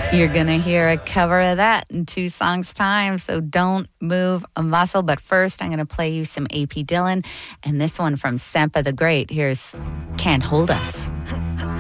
You're going to hear a cover of that in 2 songs' time, so don't move a muscle. But first, I'm going to play you some A.P. Dillon, and this one from Sempa the Great. Here's Can't Hold Us.